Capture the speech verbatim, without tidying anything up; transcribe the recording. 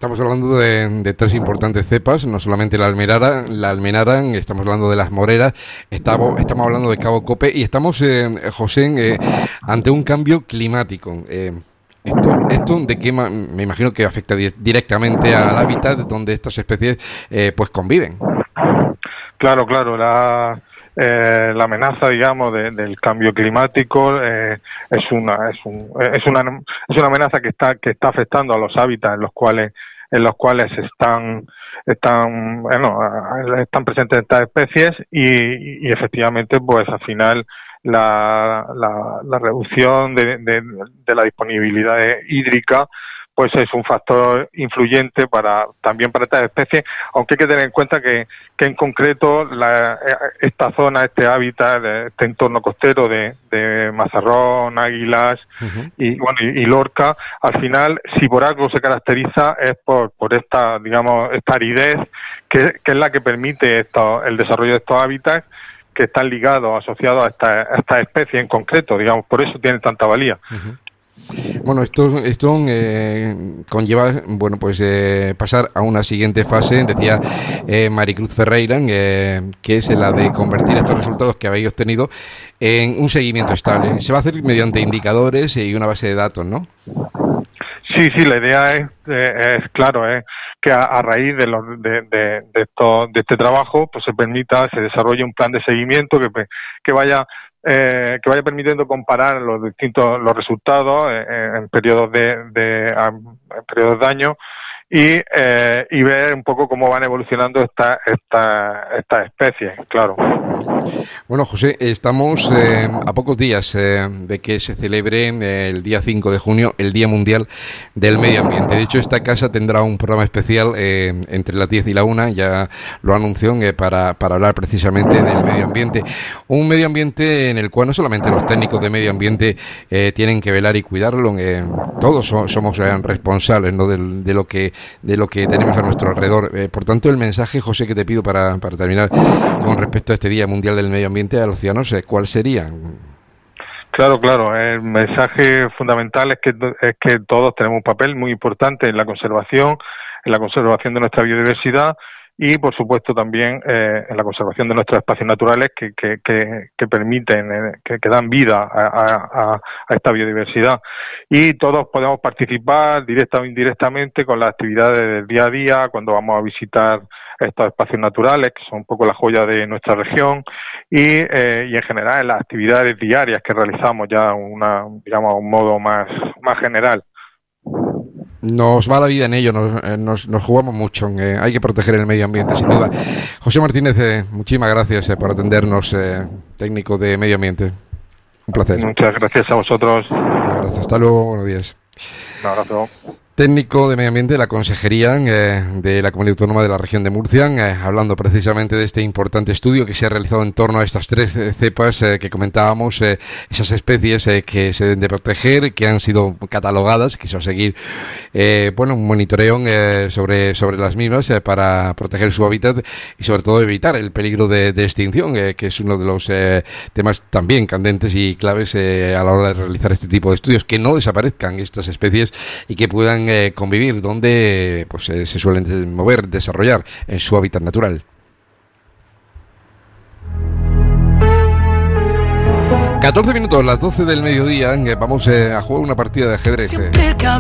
estamos hablando de, de tres importantes cepas, no solamente la almenara, la almenara, estamos hablando de las moreras, estamos, estamos hablando de Cabo Cope y estamos, eh, José, eh, ante un cambio climático. Eh, esto, esto de qué ma- me imagino que afecta di- directamente al hábitat donde estas especies eh, pues conviven. Claro, claro, la, eh, la amenaza, digamos, de, del cambio climático eh, es una es un, es una es una amenaza que está que está afectando a los hábitats en los cuales en los cuales están están bueno están presentes estas especies y, y efectivamente pues al final la la, la reducción de, de, de la disponibilidad hídrica pues es un factor influyente para también para estas especies, aunque hay que tener en cuenta que, que en concreto la, esta zona, este hábitat, este entorno costero de, de mazarrón, águilas uh-huh. y bueno y, y lorca, al final, si por algo se caracteriza es por, por esta, digamos, esta aridez que, que es la que permite esto, el desarrollo de estos hábitats que están ligados, asociados a esta, a esta especie en concreto, digamos, por eso tienen tanta valía. Uh-huh. Bueno, esto, esto eh, conlleva, bueno, pues eh, pasar a una siguiente fase, decía eh, Maricruz Ferreira, eh, que es la de convertir estos resultados que habéis obtenido en un seguimiento estable. Se va a hacer mediante indicadores y una base de datos, ¿no? Sí, sí, la idea es, eh, es claro, es que a, a raíz de, los, de, de, de, esto, de este trabajo, pues se permita, se desarrolle un plan de seguimiento que, que vaya Eh, que vaya permitiendo comparar los distintos los resultados eh, en periodos de, de en periodos de año y eh, y ver un poco cómo van evolucionando estas esta, esta especies, claro. Bueno, José, estamos eh, a pocos días eh, de que se celebre eh, el día cinco de junio, el Día Mundial del Medio Ambiente. De hecho, esta casa tendrá un programa especial eh, entre las diez y la una, ya lo anunció, eh, para, para hablar precisamente del medio ambiente. Un medio ambiente en el cual no solamente los técnicos de medio ambiente eh, tienen que velar y cuidarlo, eh, todos so, somos eh, responsables, ¿no?, de, de lo que de lo que tenemos a nuestro alrededor. Eh, por tanto, el mensaje, José, que te pido para, para terminar con respecto a este Día Mundial del Medio Ambiente a los ciudadanos, ¿cuál sería? Claro, claro. El mensaje fundamental es que es que todos tenemos un papel muy importante en la conservación, en la conservación de nuestra biodiversidad y, por supuesto, también eh, en la conservación de nuestros espacios naturales que que, que, que permiten, eh, que, que dan vida a, a, a esta biodiversidad. Y todos podemos participar directa o indirectamente con las actividades del día a día, cuando vamos a visitar estos espacios naturales, que son un poco la joya de nuestra región, y, eh, y en general en las actividades diarias que realizamos ya una, digamos, a un modo más, más general. Nos va la vida en ello, nos, eh, nos, nos jugamos mucho, eh, hay que proteger el medio ambiente, sin duda. José Martínez, eh, muchísimas gracias eh, por atendernos, eh, técnico de medio ambiente. Un placer. Muchas gracias a vosotros. Un abrazo, hasta luego, buenos días. Un abrazo. Técnico de Medio Ambiente de la Consejería eh, de la Comunidad Autónoma de la Región de Murcia, eh, hablando precisamente de este importante estudio que se ha realizado en torno a estas tres eh, cepas eh, que comentábamos, eh, esas especies eh, que se deben de proteger, que han sido catalogadas, que se va a seguir eh, bueno, un monitoreo eh, sobre, sobre las mismas eh, para proteger su hábitat y sobre todo evitar el peligro de, de extinción, eh, que es uno de los eh, temas también candentes y claves eh, a la hora de realizar este tipo de estudios, que no desaparezcan estas especies y que puedan Eh, convivir donde pues eh, se suelen mover, desarrollar en su hábitat natural. catorce minutos, las doce del mediodía, eh, vamos eh, a jugar una partida de ajedrez. Eh.